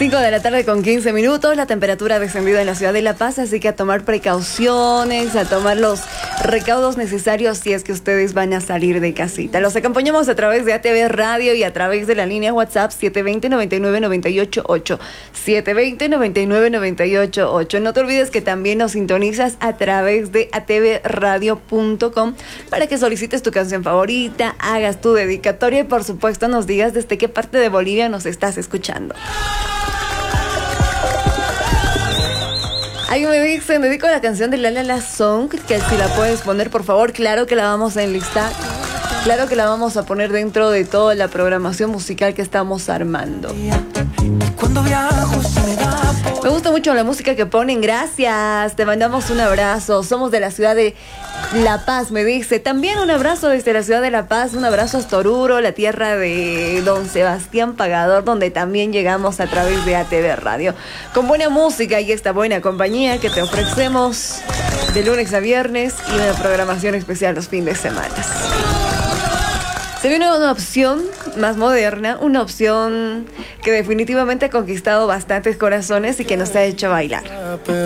5 de la tarde con 15 minutos, la temperatura ha descendido en la ciudad de La Paz, así que a tomar precauciones, a tomar los recaudos necesarios si es que ustedes van a salir de casita. Los acompañamos a través de ATV Radio y a través de la línea WhatsApp 720-99-98-8. 720-99-98-8. No te olvides que también nos sintonizas a través de atvradio.com para que solicites tu canción favorita, hagas tu dedicatoria y por supuesto nos digas desde qué parte de Bolivia nos estás escuchando. Ahí me dicen, dedico la canción de La La La Song, que si la puedes poner, por favor. Claro que la vamos a enlistar. Claro que la vamos a poner dentro de toda la programación musical que estamos armando. Me gusta mucho la música que ponen, gracias. Te mandamos un abrazo. Somos de la ciudad de La Paz, me dice. También un abrazo desde la ciudad de La Paz. Un abrazo hasta Oruro, la tierra de Don Sebastián Pagador, donde también llegamos a través de ATV Radio. Con buena música y esta buena compañía que te ofrecemos de lunes a viernes y una programación especial los fines de semana. Se viene una opción más moderna, una opción que definitivamente ha conquistado bastantes corazones y que nos ha hecho bailar.